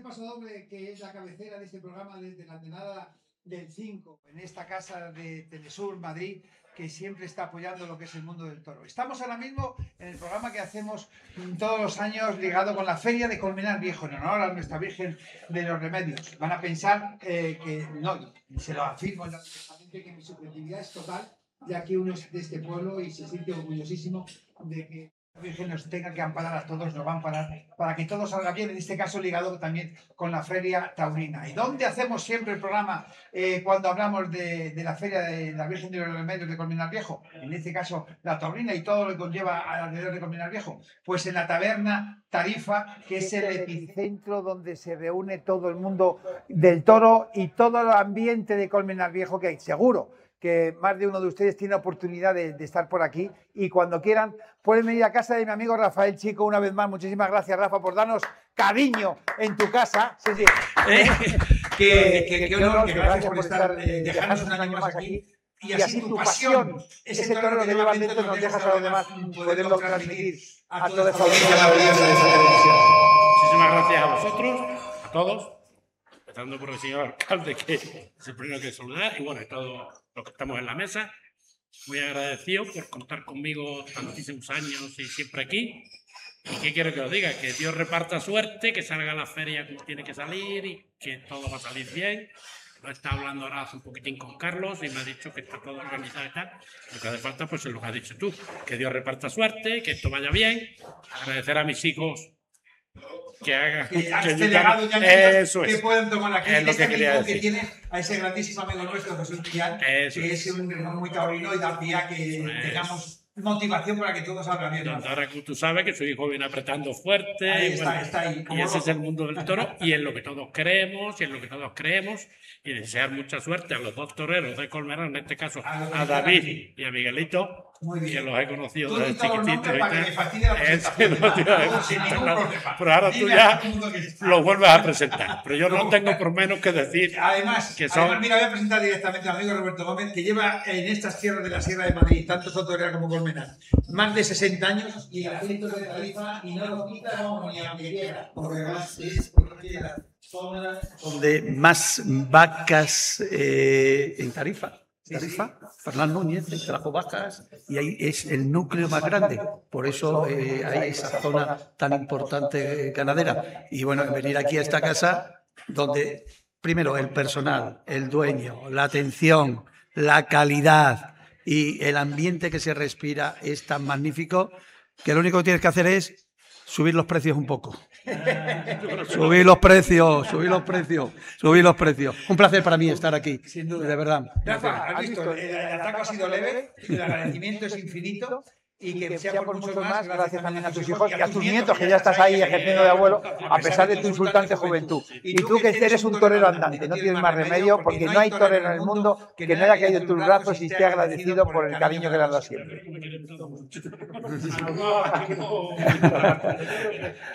Paso Doble, que es la cabecera de este programa desde la antenada del 5, en esta casa de Telesur Madrid, que siempre está apoyando lo que es el mundo del toro. Estamos ahora mismo en el programa que hacemos todos los años ligado con la Feria de Colmenar Viejo, en honor a nuestra Virgen de los Remedios. Van a pensar que no, y se lo afirmo honestamente, que mi subjetividad es total, ya que uno es de este pueblo y se siente orgullosísimo de que la Virgen nos tenga que amparar a todos, nos va a amparar para que todo salga bien, en este caso ligado también con la Feria Taurina. ¿Y dónde hacemos siempre el programa cuando hablamos de la Feria de la Virgen de los Remedios de Colmenar Viejo? En este caso, la Taurina y todo lo que conlleva alrededor de Colmenar Viejo. Pues en la taberna Tarifa, que es el epicentro donde se reúne todo el mundo del toro y todo el ambiente de Colmenar Viejo, que hay seguro que más de uno de ustedes tiene oportunidad de estar por aquí, y cuando quieran pueden venir a casa de mi amigo Rafael Chico una vez más. Muchísimas gracias, Rafa, por darnos cariño en tu casa. Sí, sí. Qué honor, que gracias por estar, dejarnos un año más aquí. Y así tu pasión, ese torero que llevas dentro, nos dejas a los demás poderlo transmitir a toda esa audiencia maravillosa de esta televisión. Muchísimas gracias a vosotros, a todos, empezando por el señor alcalde, que es el primero que saludar, y bueno, todos los que estamos en la mesa. Muy agradecido por contar conmigo tantísimos años y siempre aquí. ¿Y qué quiero que os diga? Que Dios reparta suerte, que salga la feria como tiene que salir y que todo va a salir bien. Lo he estado hablando ahora hace un poquitín con Carlos y me ha dicho que está todo organizado y tal. Lo que hace falta pues es lo que has dicho tú. Que Dios reparta suerte, que esto vaya bien. Agradecer a mis hijos que hagan que puedan tomar aquí es lo que quería que decir. tiene a ese grandísimo amigo nuestro, Jesús Millán, que es un muy taurino y da pie a que tengamos motivación para que todo salga bien. Ahora tú sabes que su hijo viene apretando fuerte. Ahí bueno, está ahí. Y ese es el mundo del toro y en lo que todos creemos y desear mucha suerte a los dos toreros de Colmenar, en este caso a David y a Miguelito, que los he conocido desde chiquititos. Pero ahora tú ya los vuelves a presentar. Pero yo no tengo por menos que decir. Además, mira, voy a presentar directamente al amigo Roberto Gómez, que lleva en estas tierras de la Sierra de Madrid, tanto Sotorera como Colmenar, más de 60 años y el acento de Tarifa, y no lo quita, no, ni aunque quiera, porque además es la zona donde más vacas en Tarifa. Fernán Núñez trajo vacas y ahí es el núcleo más grande, por eso hay esa zona tan importante ganadera. Y bueno, venir aquí a esta casa donde primero el personal, el dueño, la atención, la calidad y el ambiente que se respira es tan magnífico que lo único que tienes que hacer es subir los precios un poco. Subir los precios. Un placer para mí estar aquí, de verdad. Rafa, has visto, el ataque ha sido leve, el agradecimiento es infinito. Y que sea por mucho más, gracias también a tus hijos y a tus nietos, que ya estás ahí ejerciendo de abuelo, a pesar de tu insultante juventud. Y tú, que eres un torero andante, no tienes más remedio, porque no hay torero en el mundo que no haya caído en tus brazos y esté agradecido por el cariño que le has dado siempre.